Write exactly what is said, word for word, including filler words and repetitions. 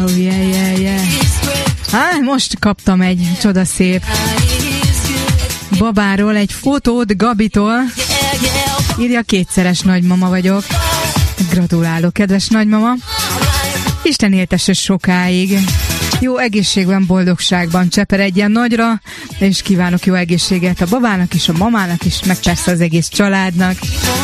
Oh, yeah, yeah, yeah. Hát, most kaptam egy csodaszép babáról egy fotót Gabitól. Írja, kétszeres nagymama vagyok. Gratulálok, kedves nagymama. Isten éltesse sokáig. Jó egészségben, boldogságban cseperedjen nagyra, és kívánok jó egészséget a babának is, a mamának is, meg persze az egész családnak.